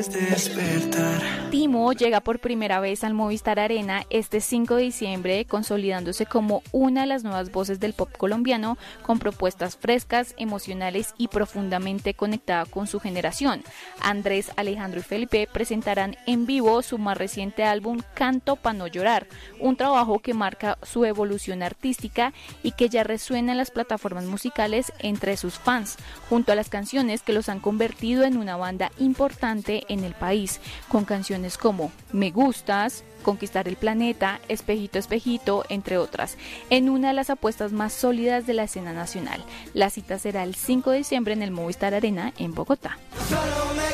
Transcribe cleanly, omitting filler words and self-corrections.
es despertar. Timo llega por primera vez al Movistar Arena este 5 de diciembre, consolidándose como una de las nuevas voces del pop colombiano, con propuestas frescas, emocionales y profundamente conectada con su generación. Andrés, Alejandro y Felipe presentarán en vivo su más reciente álbum Canto pa' no llorar, un trabajo que marca su evolución artística y que ya resuena en las plataformas musicales entre sus fans, junto a las canciones que los han convertido en una banda importante en el país, con canciones como Me Gustas, Conquistar el Planeta, Espejito Espejito, entre otras, en una de las apuestas más sólidas de la escena nacional. La cita será el 5 de diciembre en el Movistar Arena en Bogotá. Solo me